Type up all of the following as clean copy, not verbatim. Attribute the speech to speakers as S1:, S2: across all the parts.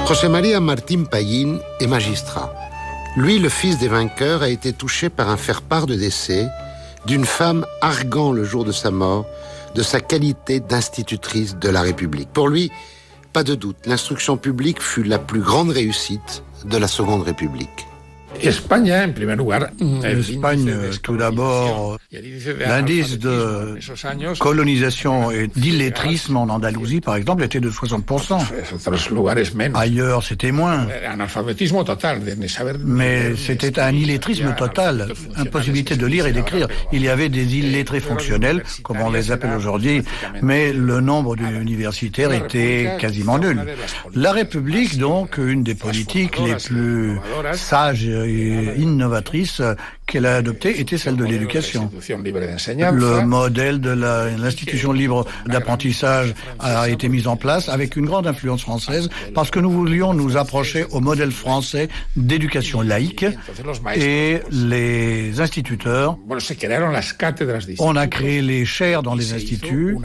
S1: José María Martín Pallín est magistrat. Lui, le fils des vainqueurs, a été touché par un faire-part de décès d'une femme arguant le jour de sa mort de sa qualité d'institutrice de la République. Pour lui, pas de doute, l'instruction publique fut la plus grande réussite de la Seconde République.
S2: Espagne,
S3: tout d'abord, l'indice de colonisation et d'illettrisme en Andalousie, par exemple, était de 60%. Ailleurs, c'était moins. Mais c'était un illettrisme total, impossibilité de lire et d'écrire. Il y avait des illettrés fonctionnels, comme on les appelle aujourd'hui, mais le nombre d'universitaires était quasiment nul. La République, donc, une des politiques les plus sages et innovatrice qu'elle a adoptée était celle de l'éducation. Le modèle de l'institution libre d'apprentissage a été mis en place avec une grande influence française parce que nous voulions nous approcher au modèle français d'éducation laïque et les instituteurs. On a créé les chaires dans les instituts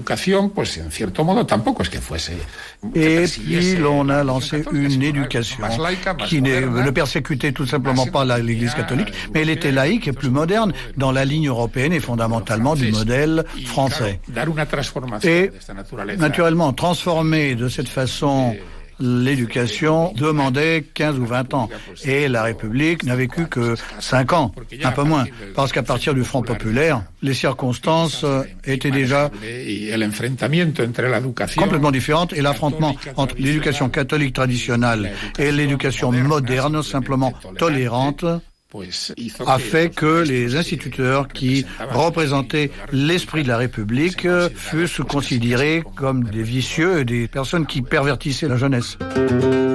S3: et puis l'on a lancé une éducation qui ne persécutait tout simplement pas l'Église catholique, mais elle était laïque et plus moderne dans la ligne européenne et fondamentalement du modèle français. Et naturellement, transformer de cette façon l'éducation demandait 15 ou 20 ans. Et la République n'a vécu que 5 ans, un peu moins. Parce qu'à partir du Front populaire, les circonstances étaient déjà complètement différentes et l'affrontement entre l'éducation catholique traditionnelle et l'éducation moderne, simplement tolérante, a fait que les instituteurs qui représentaient l'esprit de la République fussent considérés comme des vicieux et des personnes qui pervertissaient la jeunesse.